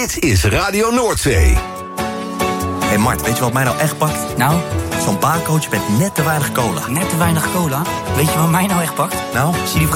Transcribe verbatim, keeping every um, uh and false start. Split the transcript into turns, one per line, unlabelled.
Dit is Radio Noordzee.
Hé hey Mart, weet je wat mij nou echt pakt?
Nou?
Zo'n baarcoach met net te weinig cola.
Net te weinig cola? Weet je wat mij nou echt pakt?
Nou?
Zie die